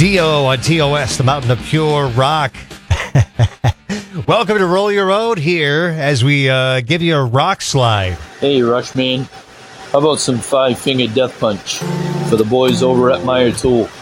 Dio on TOS, the Mountain of Pure Rock. Welcome to Roll Your Road here as we give you a rock slide. Hey, Rushman. How about some five-finger death punch for the boys over at Meyer Tool?